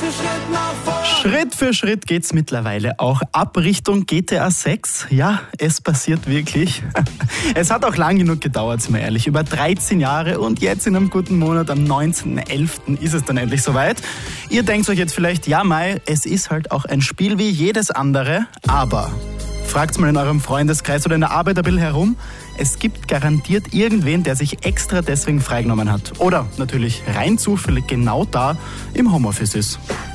Schritt für Schritt geht's mittlerweile auch ab Richtung GTA 6. Ja, es passiert wirklich. Es hat auch lang genug gedauert, sind wir ehrlich. Über 13 Jahre und jetzt in einem guten Monat, am 19.11. ist es dann endlich soweit. Ihr denkt euch jetzt vielleicht, ja Mai, es ist halt auch ein Spiel wie jedes andere, aber fragt's mal in eurem Freundeskreis oder in der Arbeit ein bisschen herum. Es gibt garantiert irgendwen, der sich extra deswegen freigenommen hat. Oder natürlich rein zufällig genau da im Homeoffice ist.